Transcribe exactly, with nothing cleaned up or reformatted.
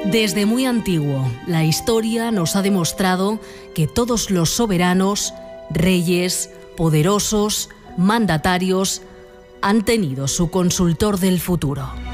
Desde muy antiguo, la historia nos ha demostrado que todos los soberanos, reyes, poderosos, mandatarios, han tenido su consultor del futuro.